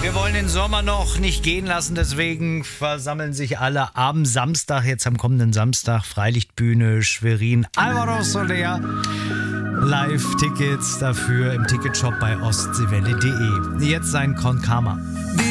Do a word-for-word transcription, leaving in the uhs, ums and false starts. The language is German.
Wir wollen den Sommer noch nicht gehen lassen, deswegen versammeln sich alle am Samstag, jetzt am kommenden Samstag, Freilichtbühne Schwerin, Alvaro Soler. Live-Tickets dafür im Ticketshop bei ostseewelle punkt de. Jetzt sein Con Karma.